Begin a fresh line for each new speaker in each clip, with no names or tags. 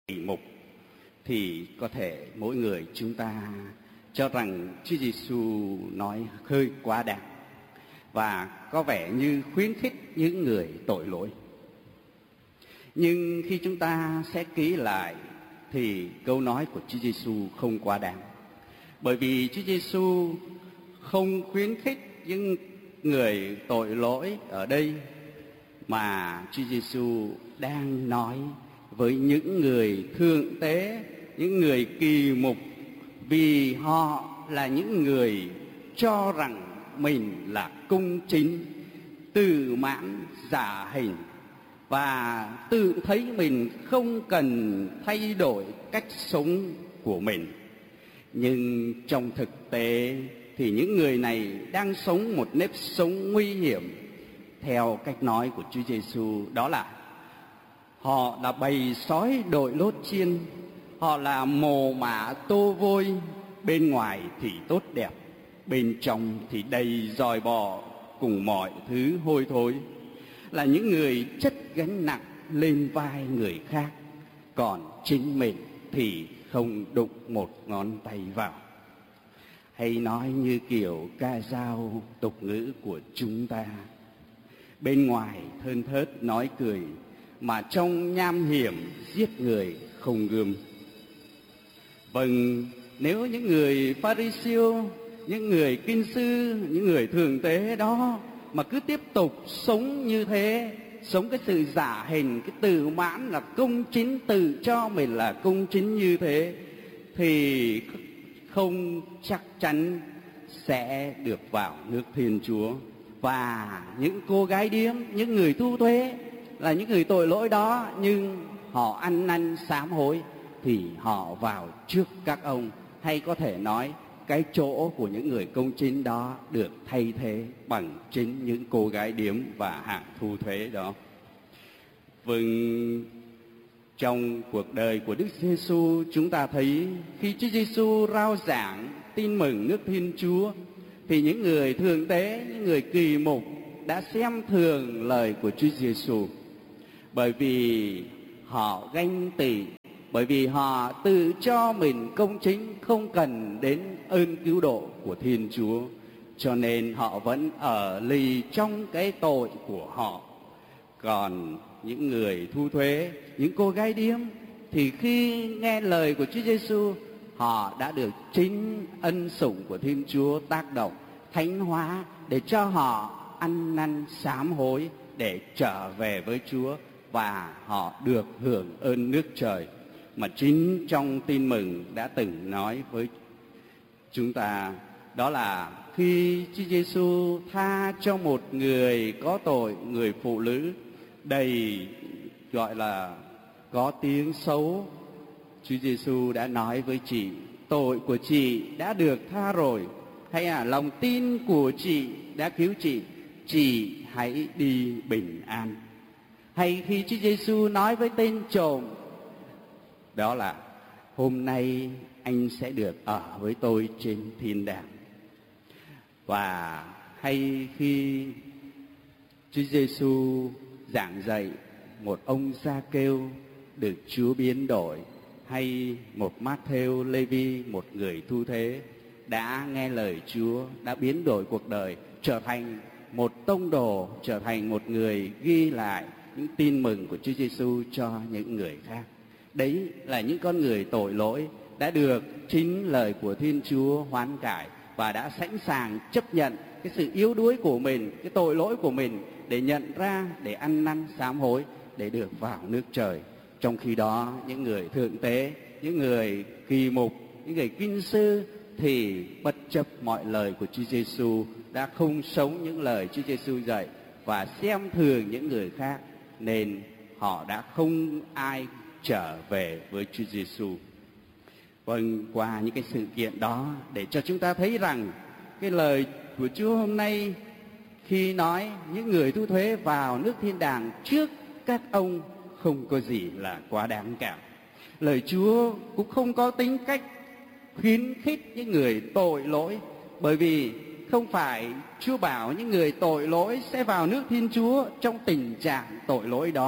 kỳ mục thì có thể mỗi người chúng ta cho rằng Chúa Giêsu nói hơi quá đáng và có vẻ như khuyến khích những người tội lỗi. Nhưng khi chúng ta xét kỹ lại thì câu nói của Chúa Giêsu không quá đáng. Bởi vì Chúa Giêsu không khuyến khích những người tội lỗi ở đây, mà Chúa Giêsu đang nói với những người thượng tế, những người kỳ mục, vì họ là những người cho rằng mình là công chính, tự mãn giả hình và tự thấy mình không cần thay đổi cách sống của mình. Nhưng trong thực tế thì những người này đang sống một nếp sống nguy hiểm. Theo cách nói của Chúa Giêsu, đó là họ là bầy sói đội lốt chiên, họ là mồ mả tô vôi, bên ngoài thì tốt đẹp, bên trong thì đầy giòi bò cùng mọi thứ hôi thối, là những người chất gánh nặng lên vai người khác, còn chính mình thì không đụng một ngón tay vào. Hay nói như kiểu ca dao tục ngữ của chúng ta, bên ngoài thơn thớt nói cười, mà trong nham hiểm giết người không gươm. Vâng, nếu những người Pha-ri-siêu, những người kinh sư, những người thường tế đó mà cứ tiếp tục sống như thế, sống cái sự giả hình, cái tự mãn là công chính, tự cho mình là công chính như thế, thì không chắc chắn sẽ được vào nước Thiên Chúa. Và những cô gái điếm, những người thu thuế là những người tội lỗi đó, nhưng họ ăn năn sám hối thì họ vào trước các ông, hay có thể nói cái chỗ của những người công chính đó được thay thế bằng chính những cô gái điếm và hạng thu thuế đó. Vâng, trong cuộc đời của Đức Giêsu, chúng ta thấy khi Chúa Giêsu rao giảng tin mừng nước Thiên Chúa thì những người thường tế, những người kỳ mục đã xem thường lời của Chúa Giêsu, bởi vì họ ganh tị, bởi vì họ tự cho mình công chính, không cần đến ơn cứu độ của Thiên Chúa, cho nên họ vẫn ở lì trong cái tội của họ. Còn những người thu thuế, những cô gái điếm thì khi nghe lời của Chúa Giêsu, họ đã được chính ân sủng của Thiên Chúa tác động, thánh hóa để cho họ ăn năn sám hối để trở về với Chúa, và họ được hưởng ơn nước trời mà chính trong tin mừng đã từng nói với chúng ta. Đó là khi Chúa Giêsu tha cho một người có tội, người phụ nữ đầy gọi là có tiếng xấu, Chúa Giêsu đã nói với chị, tội của chị đã được tha rồi, hay lòng tin của chị đã cứu chị hãy đi bình an. Hay khi Chúa Giêsu nói với tên trộm, đó là hôm nay anh sẽ được ở với tôi trên thiên đàng. Và hay khi Chúa Giêsu giảng dạy một ông Gia-kêu được Chúa biến đổi, hay một Mát-thêu, Lê-vi, một người thu thế đã nghe lời Chúa, đã biến đổi cuộc đời, trở thành một tông đồ, trở thành một người ghi lại những tin mừng của Chúa Giêsu cho những người khác. Đấy là những con người tội lỗi đã được chính lời của Thiên Chúa hoán cải và đã sẵn sàng chấp nhận cái sự yếu đuối của mình, cái tội lỗi của mình, để nhận ra, để ăn năn sám hối, để được vào nước trời. Trong khi đó những người thượng tế, những người kỳ mục, những người kinh sư thì bất chấp mọi lời của Chúa Giêsu, đã không sống những lời Chúa Giêsu dạy và xem thường những người khác, nên họ đã không ai trở về với Chúa Giêsu. Vâng, qua những cái sự kiện đó để cho chúng ta thấy rằng cái lời của Chúa hôm nay khi nói những người thu thuế vào nước thiên đàng trước các ông không có gì là quá đáng cả. Lời Chúa cũng không có tính cách khuyến khích những người tội lỗi, bởi vì không phải Chúa bảo những người tội lỗi sẽ vào nước Thiên Chúa trong tình trạng tội lỗi đó,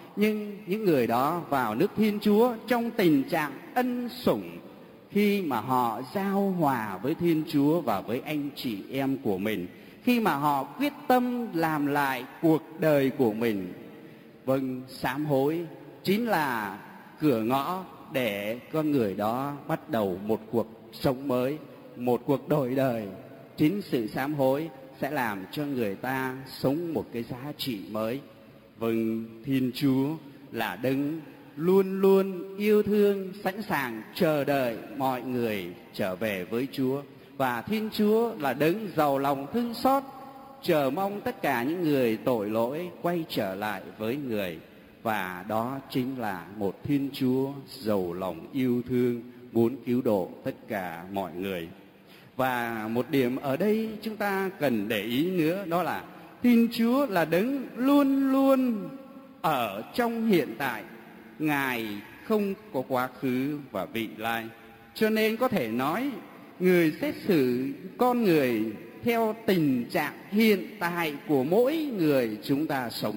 nhưng những người đó vào nước Thiên Chúa trong tình trạng ân sủng, khi mà họ giao hòa với Thiên Chúa và với anh chị em của mình, khi mà họ quyết tâm làm lại cuộc đời của mình. Vâng, sám hối chính là cửa ngõ để con người đó bắt đầu một cuộc sống mới, một cuộc đổi đời. Chính sự sám hối sẽ làm cho người ta sống một cái giá trị mới. Vâng, Thiên Chúa là đấng luôn luôn yêu thương, sẵn sàng chờ đợi mọi người trở về với Chúa. Và Thiên Chúa là đấng giàu lòng thương xót, chờ mong tất cả những người tội lỗi quay trở lại với người. Và đó chính là một Thiên Chúa giàu lòng yêu thương, muốn cứu độ tất cả mọi người. Và một điểm ở đây chúng ta cần để ý nữa, đó là Thiên Chúa là đấng luôn luôn ở trong hiện tại. Ngài không có quá khứ và vị lai. Cho nên có thể nói người xét xử con người theo tình trạng hiện tại của mỗi người chúng ta sống.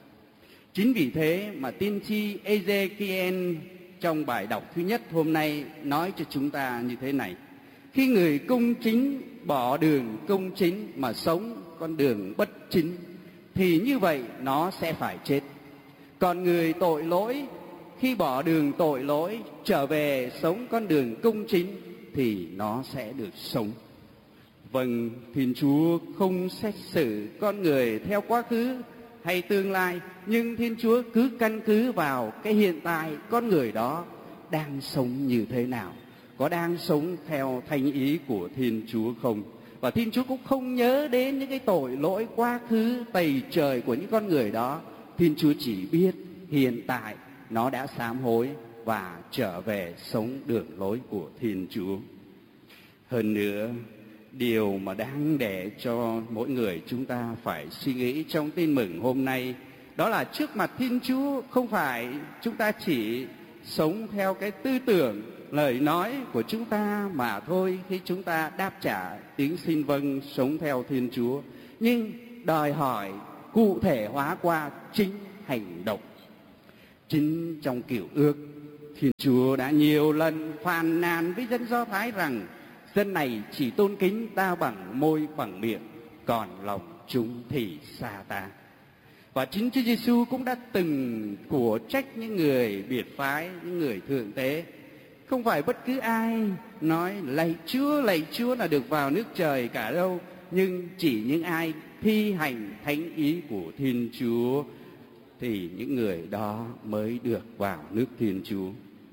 Chính vì thế mà tiên tri Ezekiel trong bài đọc thứ nhất hôm nay nói cho chúng ta như thế này: khi người công chính bỏ đường công chính mà sống con đường bất chính, thì như vậy nó sẽ phải chết. Còn người tội lỗi khi bỏ đường tội lỗi trở về sống con đường công chính, thì nó sẽ được sống. Vâng, Thiên Chúa không xét xử con người theo quá khứ hay tương lai, nhưng Thiên Chúa cứ căn cứ vào cái hiện tại con người đó đang sống như thế nào, có đang sống theo thánh ý của Thiên Chúa không. Và Thiên Chúa cũng không nhớ đến những cái tội lỗi quá khứ tày trời của những con người đó. Thiên Chúa chỉ biết hiện tại nó đã sám hối và trở về sống đường lối của Thiên Chúa. Hơn nữa, điều mà đáng để cho mỗi người chúng ta phải suy nghĩ trong tin mừng hôm nay, đó là trước mặt Thiên Chúa không phải chúng ta chỉ sống theo cái tư tưởng, lời nói của chúng ta mà thôi khi chúng ta đáp trả tiếng xin vâng sống theo Thiên Chúa, nhưng đòi hỏi cụ thể hóa qua chính hành động. Chính trong Cựu Ước, Thiên Chúa đã nhiều lần phàn nàn với dân Do Thái rằng dân này chỉ tôn kính ta bằng môi bằng miệng, còn lòng chúng thì xa ta. Và chính Chúa Giêsu cũng đã từng của trách những người biệt phái, những người thượng tế. Không phải bất cứ ai nói lạy Chúa là được vào nước trời cả đâu, nhưng chỉ những ai thi hành thánh ý của Thiên Chúa thì những người đó mới được vào nước Thiên Chúa.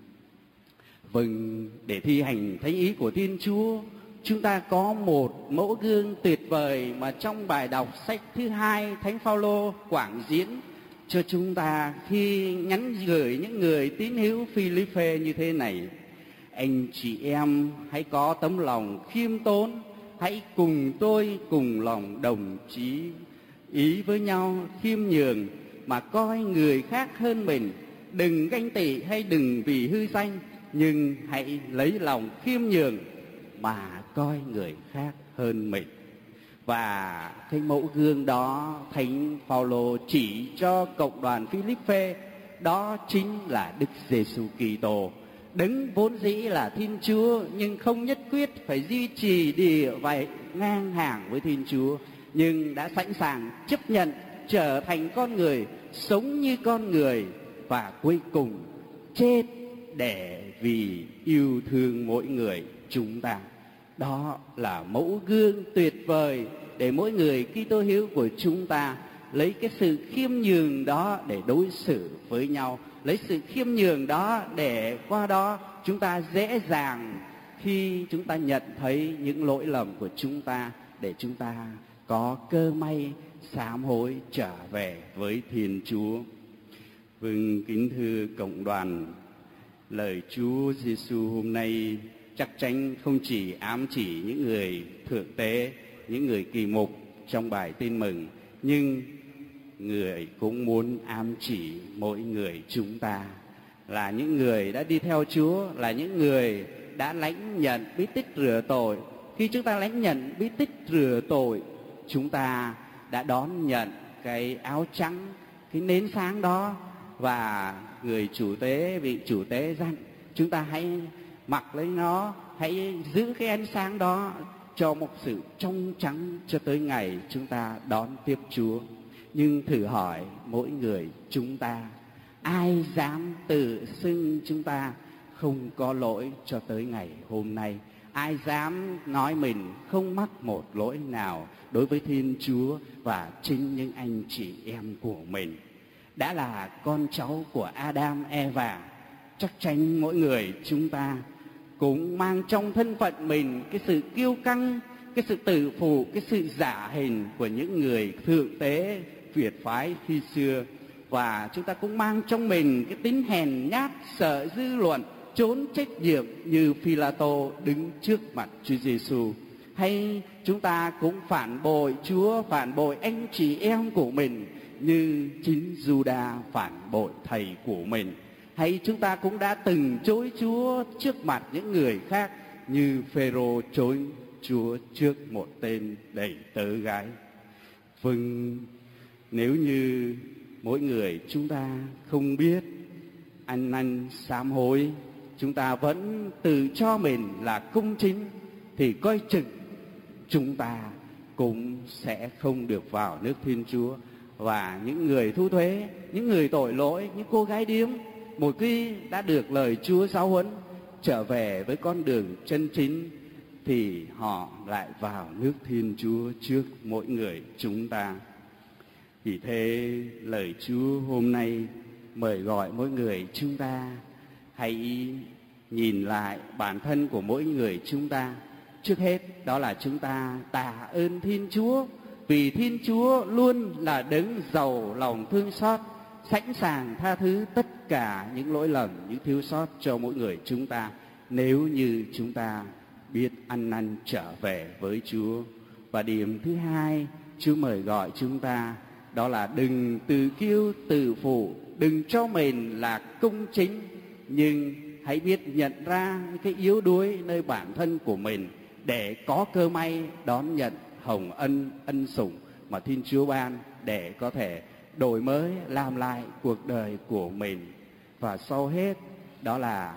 Vâng, để thi hành thánh ý của Thiên Chúa, chúng ta có một mẫu gương tuyệt vời mà trong bài đọc sách thứ 2 Thánh Phaolô quảng diễn cho chúng ta khi nhắn gửi những người tín hữu Phi-li-phê như thế này: anh chị em hãy có tấm lòng khiêm tốn, hãy cùng tôi cùng lòng đồng chí ý với nhau, khiêm nhường mà coi người khác hơn mình, đừng ganh tị hay đừng vì hư danh, nhưng hãy lấy lòng khiêm nhường mà coi người khác hơn mình. Và cái mẫu gương đó Thánh Phaolô chỉ cho cộng đoàn Phi-líp-phê, đó chính là Đức Giêsu Kitô, đấng vốn dĩ là Thiên Chúa nhưng không nhất quyết phải duy trì địa vị ngang hàng với Thiên Chúa, nhưng đã sẵn sàng chấp nhận trở thành con người, sống như con người và cuối cùng chết để vì yêu thương mỗi người chúng ta. Đó là mẫu gương tuyệt vời để mỗi người Kitô hữu của chúng ta lấy cái sự khiêm nhường đó để đối xử với nhau, lấy sự khiêm nhường đó để qua đó chúng ta dễ dàng khi chúng ta nhận thấy những lỗi lầm của chúng ta, để chúng ta có cơ may sám hối trở về với Thiên Chúa. Vâng, kính thưa cộng đoàn, lời Chúa Giêsu hôm nay chắc chắn không chỉ ám chỉ những người thượng tế, những người kỳ mục trong bài tin mừng, nhưng người cũng muốn ám chỉ mỗi người chúng ta là những người đã đi theo Chúa, là những người đã lãnh nhận bí tích rửa tội. Khi chúng ta lãnh nhận bí tích rửa tội, chúng ta đã đón nhận cái áo trắng, cái nến sáng đó, và người chủ tế, vị chủ tế dặn chúng ta hãy mặc lấy nó, hãy giữ cái ánh sáng đó cho một sự trong trắng cho tới ngày chúng ta đón tiếp Chúa. Nhưng thử hỏi mỗi người chúng ta, ai dám tự xưng chúng ta không có lỗi cho tới ngày hôm nay? Ai dám nói mình không mắc một lỗi nào đối với Thiên Chúa và chính những anh chị em của mình? Đã là con cháu của Adam, Eva, chắc chắn mỗi người chúng ta cũng mang trong thân phận mình cái sự kiêu căng, cái sự tự phụ, cái sự giả hình của những người thượng tế Việt phái khi xưa. Và chúng ta cũng mang trong mình cái tính hèn nhát, sợ dư luận, trốn trách nhiệm như Phi-la-tô đứng trước mặt Chúa Giêsu. Hay chúng ta cũng phản bội Chúa, phản bội anh chị em của mình như chính Giu-đa phản bội thầy của mình. Hay chúng ta cũng đã từng chối Chúa trước mặt những người khác như Phêrô chối Chúa trước một tên đầy tớ gái. Vâng, nếu như mỗi người chúng ta không biết ăn năn sám hối, chúng ta vẫn tự cho mình là công chính, thì coi chừng chúng ta cũng sẽ không được vào nước Thiên Chúa. Và những người thu thuế, những người tội lỗi, những cô gái điếm, một khi đã được lời Chúa giáo huấn trở về với con đường chân chính thì họ lại vào nước Thiên Chúa trước mỗi người chúng ta. Vì thế lời Chúa hôm nay mời gọi mỗi người chúng ta hãy nhìn lại bản thân của mỗi người chúng ta. Trước hết đó là chúng ta tạ ơn Thiên Chúa, vì Thiên Chúa luôn là đấng giàu lòng thương xót, sẵn sàng tha thứ tất cả những lỗi lầm, những thiếu sót cho mỗi người chúng ta, nếu như chúng ta biết ăn năn trở về với Chúa. Và điểm thứ hai Chúa mời gọi chúng ta đó là đừng tự kiêu tự phụ, đừng cho mình là công chính, nhưng hãy biết nhận ra cái yếu đuối nơi bản thân của mình để có cơ may đón nhận hồng ân ân sủng mà Thiên Chúa ban, để có thể đổi mới làm lại cuộc đời của mình. Và sau hết đó là